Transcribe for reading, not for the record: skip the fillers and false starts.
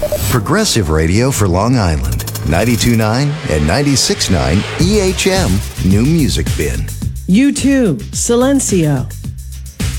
Progressive Radio for Long Island. 92.9 and 96.9 EHM New Music Bin. U2, Silencio.